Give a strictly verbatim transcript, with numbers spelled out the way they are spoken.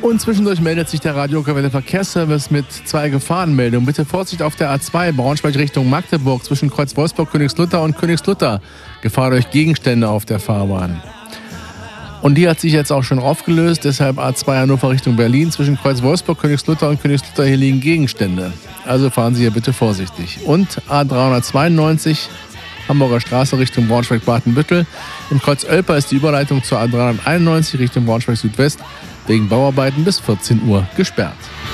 Und zwischendurch meldet sich der Radio Okerwelle Verkehrsservice mit zwei Gefahrenmeldungen. Bitte Vorsicht auf der A zwei Braunschweig Richtung Magdeburg zwischen Kreuz Wolfsburg, Königslutter und Königslutter. Gefahr durch Gegenstände auf der Fahrbahn. Und die hat sich jetzt auch schon aufgelöst, deshalb A zwei Hannover Richtung Berlin zwischen Kreuz Wolfsburg, Königslutter und Königslutter, hier liegen Gegenstände. Also fahren Sie hier bitte vorsichtig. Und A dreihundertzweiundneunzig Hamburger Straße Richtung Braunschweig-Badenbüttel. Im Kreuz Oelper ist die Überleitung zur A dreihunderteinundneunzig Richtung Braunschweig Südwest wegen Bauarbeiten bis vierzehn Uhr gesperrt.